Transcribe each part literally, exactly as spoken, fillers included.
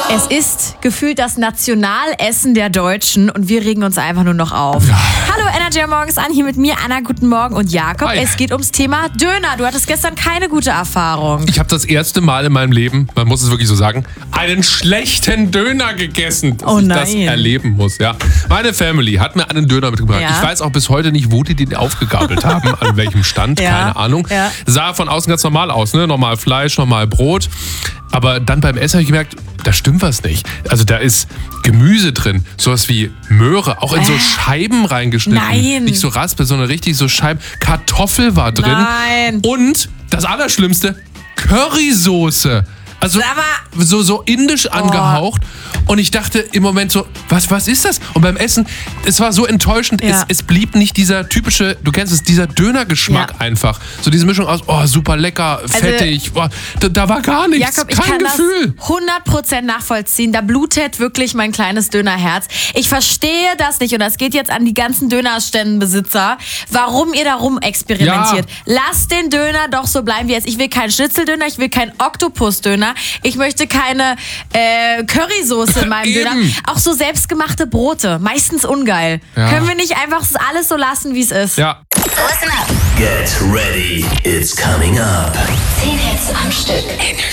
Es ist gefühlt das Nationalessen der Deutschen und wir regen uns einfach nur noch auf. Ja. Hallo Energy morgens an, hier mit mir Anna, guten Morgen und Jakob. Hi. Es geht ums Thema Döner. Du hattest gestern keine gute Erfahrung. Ich habe das erste Mal in meinem Leben, man muss es wirklich so sagen, einen schlechten Döner gegessen, dass Oh ich nein. das erleben muss. Ja. Meine Family hat mir einen Döner mitgebracht. Ja. Ich weiß auch bis heute nicht, wo die den aufgegabelt haben, an welchem Stand, Ja. keine Ahnung. Ja. Sah von außen ganz normal aus, ne? Normal Fleisch, normal Brot. Aber dann beim Essen habe ich gemerkt, da stimmt was nicht. Also da ist Gemüse drin, sowas wie Möhre, auch in so Äh. Scheiben reingeschnitten. Nein. Nicht so Raspe, sondern richtig so Scheiben. Kartoffel war drin. Nein. Und das Allerschlimmste, Currysoße. Also Sag mal. so, so indisch angehaucht. Und ich dachte im Moment so, was, was ist das? Und beim Essen, es war so enttäuschend. Ja. Es, es blieb nicht dieser typische, du kennst es, dieser Dönergeschmack Ja. einfach. So diese Mischung aus, oh, super lecker, fettig. Oh, da, da war gar nichts, Jakob, ich kein kann Gefühl. das hundert Prozent nachvollziehen. Da blutet wirklich mein kleines Dönerherz. Ich verstehe das nicht und das geht jetzt an die ganzen Dönerständenbesitzer, warum ihr darum experimentiert. Lasst den Döner doch so bleiben wie jetzt. Ich will keinen Schnitzeldöner, ich will keinen Oktopusdöner, ich möchte keine äh, Currysoße in meinem Eben. Döner. Auch so selbstgemachte Brote, meistens ungeil. Ja. Können wir nicht einfach alles so lassen, wie es ist? Ja. Listen up. Get ready, it's coming up. Zehn Hits am Stück.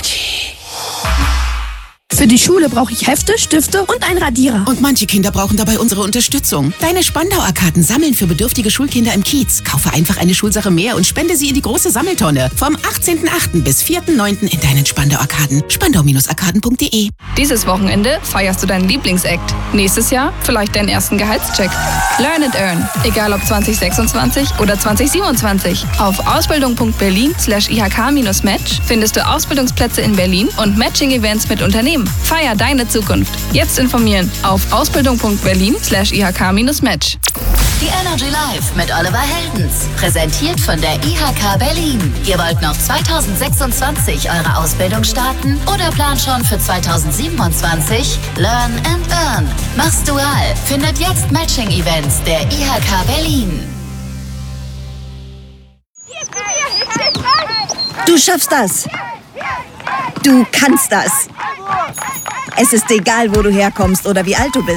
Für die Schule brauche ich Hefte, Stifte und einen Radierer. Und manche Kinder brauchen dabei unsere Unterstützung. Deine Spandau-Arkaden sammeln für bedürftige Schulkinder im Kiez. Kaufe einfach eine Schulsache mehr und spende sie in die große Sammeltonne. Vom achtzehnten achten bis vierten neunten in deinen Spandau-Arkaden. spandau arkaden punkt de. Dieses Wochenende feierst du deinen Lieblingsakt. Nächstes Jahr vielleicht deinen ersten Gehaltscheck. Learn and Earn. Egal ob zwanzig sechsundzwanzig oder zwanzig siebenundzwanzig. Auf ausbildung.berlin slash ihk-match findest du Ausbildungsplätze in Berlin und Matching-Events mit Unternehmen. Feier deine Zukunft. Jetzt informieren auf ausbildung.berlin slash ihk-match. Die Energy Live mit Oliver Heldens. Präsentiert von der I H K Berlin. Ihr wollt noch zweitausendsechsundzwanzig eure Ausbildung starten oder plant schon für zweitausendsiebenundzwanzig? Learn and Earn. Mach's dual. Findet jetzt Matching-Events der I H K Berlin. Du schaffst das. Du kannst das. Es ist egal, wo du herkommst oder wie alt du bist.